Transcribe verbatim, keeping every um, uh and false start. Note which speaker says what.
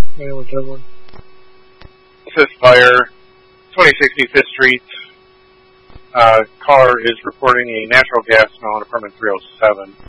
Speaker 1: Yeah, whichever one.
Speaker 2: Assist fire, twenty sixty Fifth Street. Uh, car is reporting a natural gas smell in apartment three oh seven.